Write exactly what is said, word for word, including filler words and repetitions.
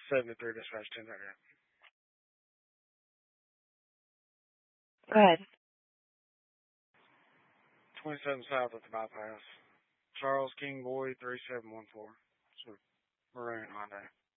seventy-three dispatch ten second. Go ahead. twenty-seven south at the bypass. Charles King Boy three seven one four. So, Maroon Hyundai.